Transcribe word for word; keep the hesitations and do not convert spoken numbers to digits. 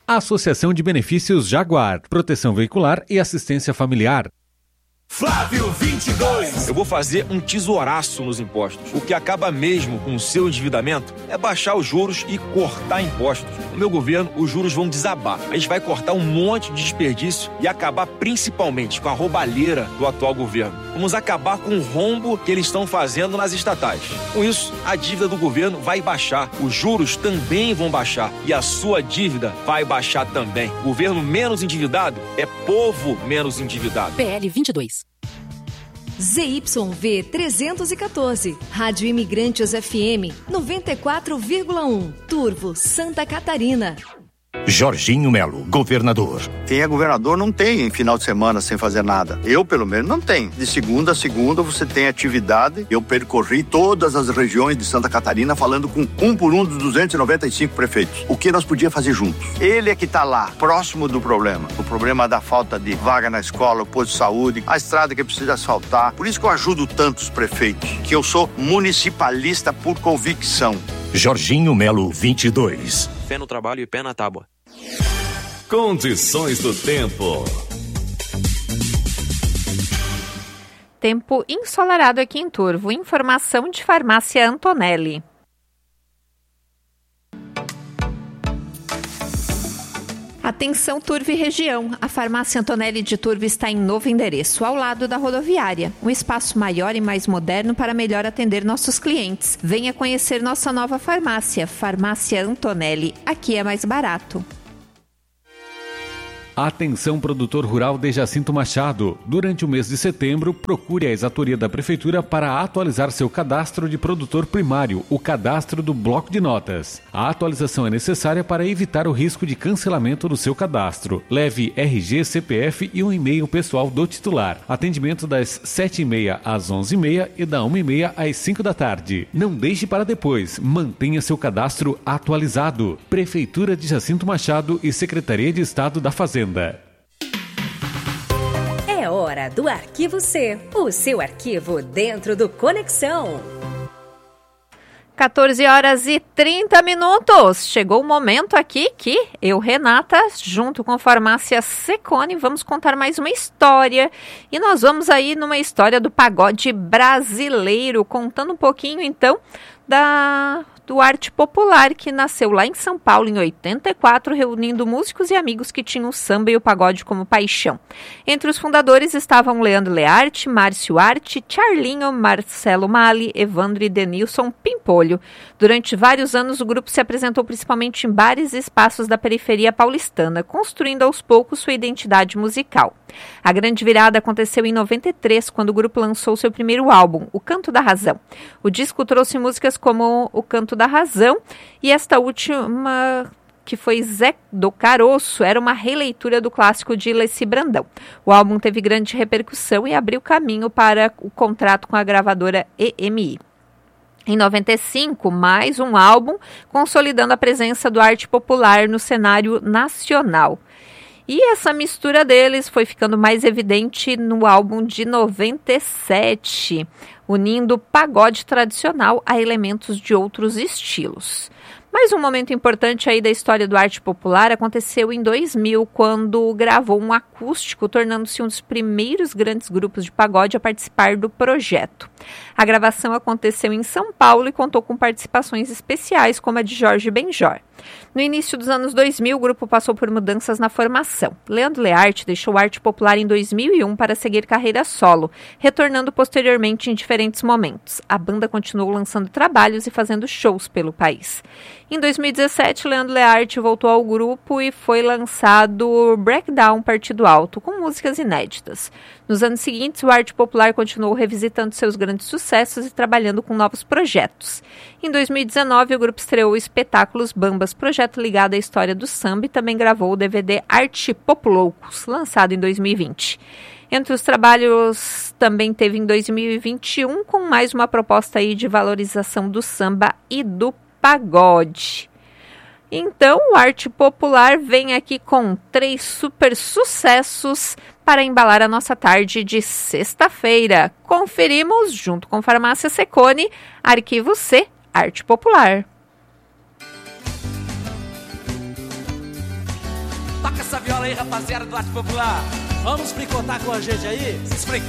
Associação de Benefícios Jaguar, Proteção Veicular e Assistência Familiar. Flávio vinte e dois. Eu vou fazer um tesouraço nos impostos. O que acaba mesmo com o seu endividamento é baixar os juros e cortar impostos. No meu governo, os juros vão desabar. A gente vai cortar um monte de desperdício e acabar principalmente com a roubalheira do atual governo. Vamos acabar com o rombo que eles estão fazendo nas estatais. Com isso, a dívida do governo vai baixar, os juros também vão baixar e a sua dívida vai baixar também. Governo menos endividado é povo menos endividado. P L vinte e dois. Z Y V trezentos e quatorze, Rádio Imigrantes F M noventa e quatro vírgula um, Turvo, Santa Catarina. Jorginho Melo, governador. Quem é governador não tem final de semana sem fazer nada. Eu, pelo menos, não tenho. De segunda a segunda você tem atividade. Eu percorri todas as regiões de Santa Catarina falando com um por um dos duzentos e noventa e cinco prefeitos. O que nós podíamos fazer juntos? Ele é que está lá, próximo do problema. O problema da falta de vaga na escola, o posto de saúde, a estrada que precisa asfaltar. Por isso que eu ajudo tantos prefeitos, que eu sou municipalista por convicção. Jorginho Melo, vinte e dois. Fé no trabalho e pé na tábua. Condições do tempo. Tempo ensolarado aqui em Turvo. Informação de Farmácia Antonelli. Atenção Turvo e região. A Farmácia Antonelli de Turvo está em novo endereço, ao lado da rodoviária. Um espaço maior e mais moderno para melhor atender nossos clientes. Venha conhecer nossa nova farmácia, Farmácia Antonelli. Aqui é mais barato. Atenção produtor rural de Jacinto Machado. Durante o mês de setembro, procure a exatoria da Prefeitura para atualizar seu cadastro de produtor primário, o cadastro do bloco de notas. A atualização é necessária para evitar o risco de cancelamento do seu cadastro. Leve R G, C P F e um e-mail pessoal do titular. Atendimento das sete e meia às onze e meia e da uma e meia às cinco da tarde. Não deixe para depois. Mantenha seu cadastro atualizado. Prefeitura de Jacinto Machado e Secretaria de Estado da Fazenda. É hora do Arquivo C, o seu arquivo dentro do Conexão. quatorze horas e trinta minutos. Chegou o momento aqui que eu, Renata, junto com a Farmácia Secone, vamos contar mais uma história. E nós vamos aí numa história do pagode brasileiro, contando um pouquinho então da... do Arte Popular, que nasceu lá em São Paulo em oitenta e quatro, reunindo músicos e amigos que tinham o samba e o pagode como paixão. Entre os fundadores estavam Leandro Learte, Márcio Arte, Charlinho, Marcelo Mali, Evandro e Denilson Pimpolho. Durante vários anos, o grupo se apresentou principalmente em bares e espaços da periferia paulistana, construindo aos poucos sua identidade musical. A grande virada aconteceu em noventa e três, quando o grupo lançou seu primeiro álbum, O Canto da Razão. O disco trouxe músicas como O Canto da Razão e esta última, que foi Zé do Caroço, era uma releitura do clássico de Leci Brandão. O álbum teve grande repercussão e abriu caminho para o contrato com a gravadora E M I. Em noventa e cinco, mais um álbum consolidando a presença do Arte Popular no cenário nacional. E essa mistura deles foi ficando mais evidente no álbum de noventa e sete, unindo pagode tradicional a elementos de outros estilos. Mais um momento importante aí da história do Arte Popular aconteceu em dois mil, quando gravou um acústico, tornando-se um dos primeiros grandes grupos de pagode a participar do projeto. A gravação aconteceu em São Paulo e contou com participações especiais, como a de Jorge Benjor. No início dos anos dois mil, o grupo passou por mudanças na formação. Leandro Learte deixou o Arte Popular em dois mil e um para seguir carreira solo, retornando posteriormente em diferentes momentos. A banda continuou lançando trabalhos e fazendo shows pelo país. Em dois mil e dezessete, Leandro Learte voltou ao grupo e foi lançado Breakdown Partido Alto, com músicas inéditas. Nos anos seguintes, o Arte Popular continuou revisitando seus grandes sucessos e trabalhando com novos projetos. Em dois mil e dezenove, o grupo estreou o Espetáculos Bambas, projeto ligado à história do samba, e também gravou o D V D Arte Populoucos, lançado em dois mil e vinte. Entre os trabalhos, também teve em dois mil e vinte e um, com mais uma proposta aí de valorização do samba e do pagode. Então, o Arte Popular vem aqui com três super sucessos para embalar a nossa tarde de sexta-feira. Conferimos, junto com Farmácia Secone, Arquivo C, Arte Popular. Toca essa viola aí, rapaziada do Arte Popular. Vamos fricotar com a gente aí? Se